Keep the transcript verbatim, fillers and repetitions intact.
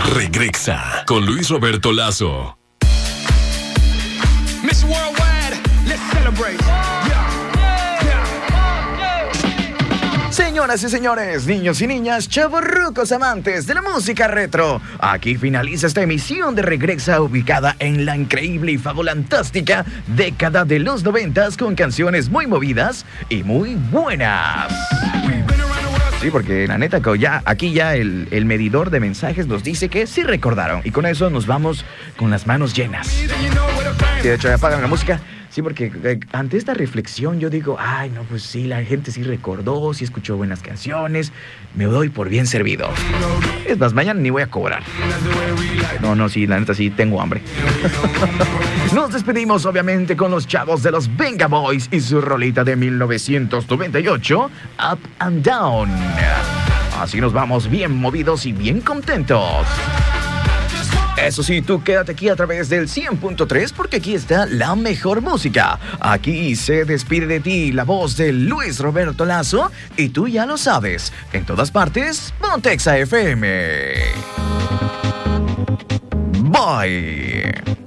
Regresa con Luis Roberto Lazo. Miss Worldwide, let's celebrate. Señoras y señores, niños y niñas, chavorrucos amantes de la música retro, aquí finaliza esta emisión de Regresa, ubicada en la increíble y fabulantástica década de los noventas, con canciones muy movidas y muy buenas. Sí, porque la neta, ya, aquí ya el, el medidor de mensajes nos dice que sí recordaron, y con eso nos vamos con las manos llenas. Sí, de hecho, ya apagan la música. Sí, porque eh, ante esta reflexión yo digo, ay, no, pues sí, la gente sí recordó, sí escuchó buenas canciones, me doy por bien servido. Es más, mañana ni voy a cobrar. No, no, sí, la neta sí, tengo hambre. Nos despedimos, obviamente, con los chavos de los Venga Boys y su rolita de mil novecientos noventa y ocho, Up and Down. Así nos vamos bien movidos y bien contentos. Eso sí, tú quédate aquí a través del cien punto tres, porque aquí está la mejor música. Aquí se despide de ti la voz de Luis Roberto Lazo, y tú ya lo sabes, en todas partes, Pontexa F M. Bye.